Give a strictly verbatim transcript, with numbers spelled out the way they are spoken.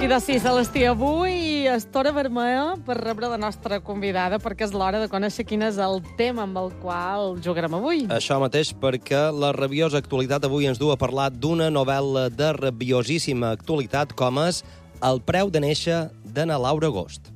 aquí de Sí Celestí avui, estora vermella per rebre la nostra convidada, perquè és l'hora de conèixer quin és el tema amb el qual jugarem avui. Això mateix, perquè la rabiosa actualitat avui ens du a parlar d'una novel·la de rabiosíssima actualitat com és El preu de néixer d'Anna Laura Agost.